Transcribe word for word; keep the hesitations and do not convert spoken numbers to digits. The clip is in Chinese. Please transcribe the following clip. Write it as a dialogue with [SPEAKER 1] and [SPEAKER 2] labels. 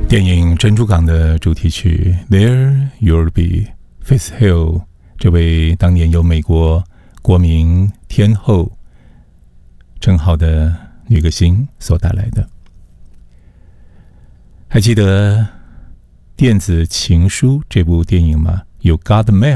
[SPEAKER 1] 电影《珍珠港》的主题曲 There You'll Be Faith Hill， 这位当年有美国国民天后称号的女歌星所带来的。还记得《电子情书》这部电影吗？有 Got the Mail